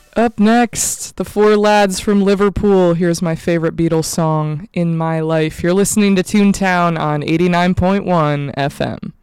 Up next, the four lads from Liverpool. Here's my favorite Beatles song, In My Life. You're listening to Toontown on 89.1 FM.